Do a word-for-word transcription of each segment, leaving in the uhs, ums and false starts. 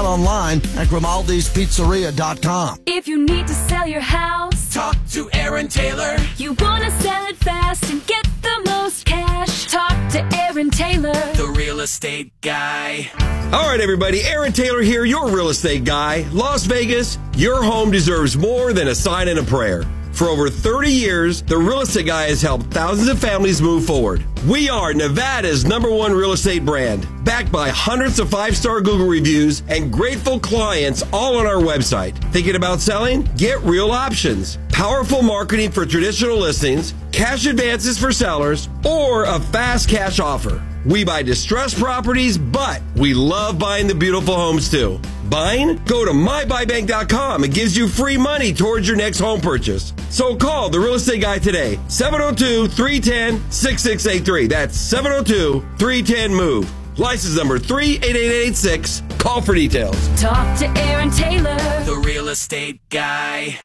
online at grimaldi's pizzeria dot com. If you need to sell your house, talk to Aaron Taylor. You want to sell it fast and get the most cash, talk to Aaron Taylor, the real estate guy. All right, everybody, Aaron Taylor here, your real estate guy. Las Vegas, your home deserves more than a sign and a prayer. For over thirty years, the Real Estate Guy has helped thousands of families move forward. We are Nevada's number one real estate brand, backed by hundreds of five-star Google reviews and grateful clients all on our website. Thinking about selling? Get Real Options. Powerful marketing for traditional listings, cash advances for sellers, or a fast cash offer. We buy distressed properties, but we love buying the beautiful homes too. Buying? Go to my buy bank dot com. It gives you free money towards your next home purchase. So call the Real Estate Guy today, seven oh two, three one zero, six six eight three. That's seven oh two, three one zero, MOVE. License number three eight eight eight six. Call for details. talk to Aaron Taylor, the real estate guy.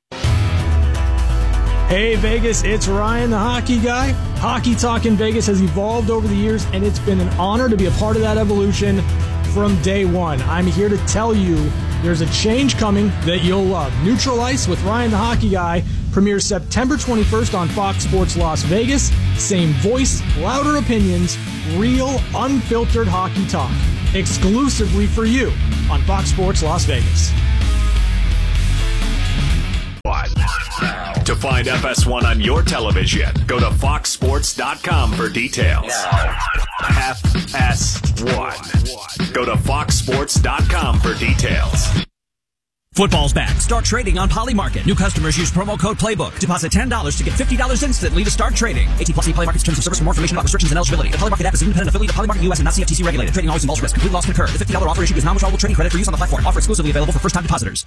Hey Vegas, it's Ryan, the hockey guy. Hockey Talk in Vegas has evolved over the years, and it's been an honor to be a part of that evolution from day one. I'm here to tell you there's a change coming that you'll love. Neutral Ice with Ryan, the hockey guy premieres September twenty-first on Fox Sports Las Vegas. Same voice, louder opinions, real, unfiltered hockey talk. Exclusively for you on Fox Sports Las Vegas. To find F S one on your television, go to fox sports dot com for details. F S one. Go to fox sports dot com for details. Football's back. Start trading on Polymarket. New customers use promo code PLAYBOOK. Deposit ten dollars to get fifty dollars instantly to start trading. eighteen plus Polymarket's terms of service. For more information about restrictions and eligibility. The Polymarket app is an independent affiliate of Polymarket U S and not C F T C regulated. Trading always involves risk. Complete loss can occur. The fifty dollars offer issued is non-withdrawable trading credit for use on the platform. Offer exclusively available for first-time depositors.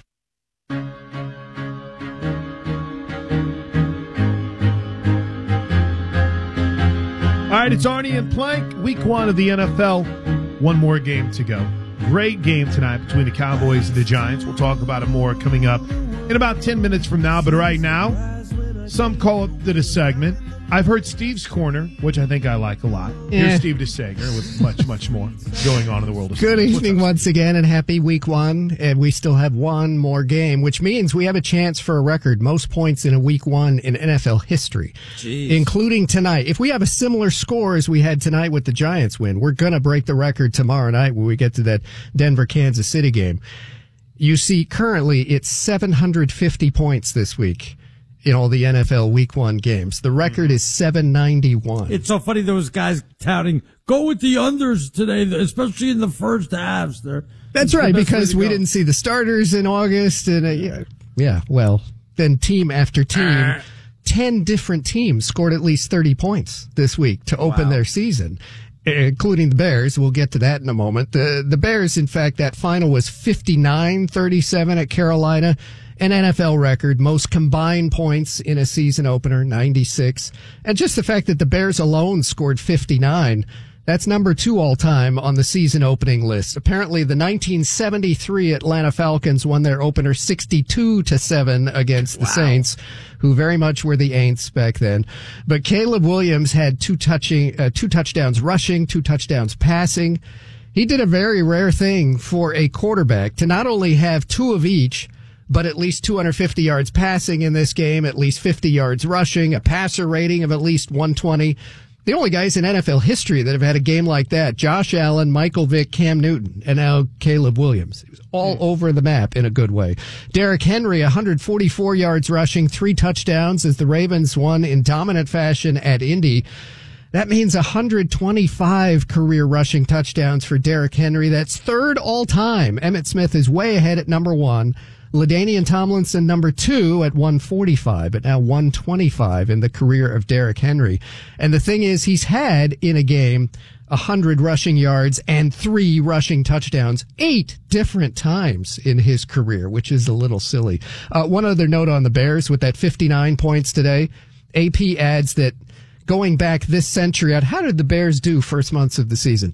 All right, it's Arnie and Plank, week one of the N F L. One more game to go. Great game tonight between the Cowboys and the Giants. We'll talk about it more coming up in about ten minutes from now. But right now, some call it the segment. I've heard Steve's Corner, which I think I like a lot. Yeah. Here's Steve DeSager with much, much more going on in the world of Good sports. evening once again, and happy week one. And we still have one more game, which means we have a chance for a record, most points in a week one in N F L history, Jeez. including tonight. If we have a similar score as we had tonight with the Giants win, we're going to break the record tomorrow night when we get to that Denver-Kansas City game. You see, currently it's seven hundred fifty points this week in all the N F L Week One games. The record is seven ninety-one. It's so funny those guys touting, go with the unders today, especially in the first halves. They're, That's right, because we didn't see the starters in August. And uh, yeah, yeah, well, then team after team, ten different teams scored at least thirty points this week to open wow. their season, including the Bears. We'll get to that in a moment. The, the Bears, in fact, that final was fifty-nine thirty-seven at Carolina. An N F L record, most combined points in a season opener, ninety-six. And just the fact that the Bears alone scored fifty-nine, that's number two all time on the season opening list. Apparently the nineteen seventy-three Atlanta Falcons won their opener sixty-two to seven against the wow. Saints, who very much were the Aints back then. But Caleb Williams had two touching, uh, two touchdowns rushing, two touchdowns passing. He did a very rare thing for a quarterback to not only have two of each, but at least two hundred fifty yards passing in this game, at least fifty yards rushing, a passer rating of at least one twenty. The only guys in N F L history that have had a game like that, Josh Allen, Michael Vick, Cam Newton, and now Caleb Williams. It was all mm. over the map in a good way. Derrick Henry, one hundred forty-four yards rushing, three touchdowns as the Ravens won in dominant fashion at Indy. That means one hundred twenty-five career rushing touchdowns for Derrick Henry. That's third all time. Emmitt Smith is way ahead at number one. LaDainian Tomlinson, number two, at one forty-five, but now one twenty-five in the career of Derrick Henry. And the thing is, he's had in a game one hundred rushing yards and three rushing touchdowns eight different times in his career, which is a little silly. Uh, one other note on the Bears with that fifty-nine points today. A P adds that going back this century, how did the Bears do first months of the season?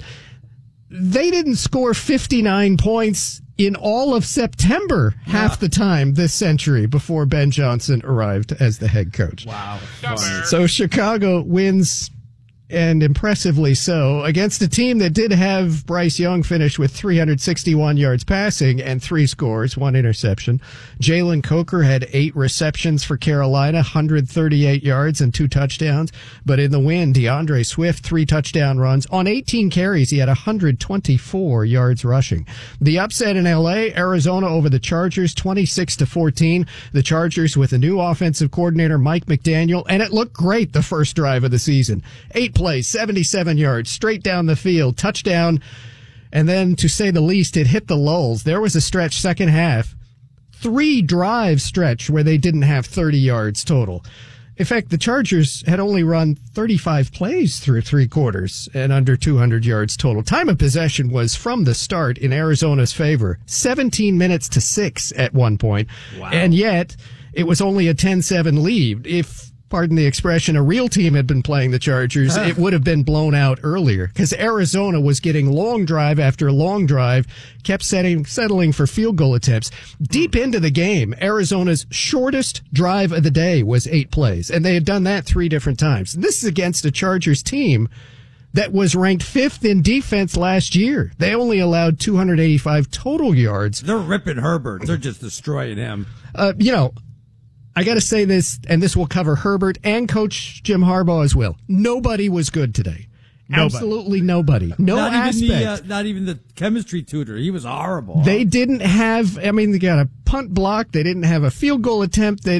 They didn't score fifty-nine points in all of September, half yeah. the time this century before Ben Johnson arrived as the head coach. Wow. So Chicago wins and impressively so, against a team that did have Bryce Young finish with three hundred sixty-one yards passing and three scores, one interception. Jalen Coker had eight receptions for Carolina, one hundred thirty-eight yards and two touchdowns. But in the win, DeAndre Swift, three touchdown runs. On eighteen carries, he had one hundred twenty-four yards rushing. The upset in L A, Arizona over the Chargers, twenty-six to fourteen. The Chargers with a new offensive coordinator, Mike McDaniel, and it looked great the first drive of the season. Eight plays, seventy-seven yards, straight down the field, touchdown. And then, to say the least, it hit the lulls. There was a stretch second half, three drive stretch where they didn't have thirty yards total. In fact, the Chargers had only run thirty-five plays through three quarters and under two hundred yards total. Time of possession was from the start in Arizona's favor, seventeen minutes to six at one point. Wow. And yet, it was only a ten seven lead. If pardon the expression, a real team had been playing the Chargers, it would have been blown out earlier because Arizona was getting long drive after long drive, kept setting, settling for field goal attempts. Deep into the game, Arizona's shortest drive of the day was eight plays, and they had done that three different times. This is against a Chargers team that was ranked fifth in defense last year. They only allowed two hundred eighty-five total yards. They're ripping Herbert. They're just destroying him. Uh, you know, I got to say this, and this will cover Herbert and Coach Jim Harbaugh as well. Nobody was good today. Nobody. Absolutely nobody. No not aspect. Even the, uh, not even the chemistry tutor. He was horrible. They didn't have, I mean, they got a punt block. They didn't have a field goal attempt. They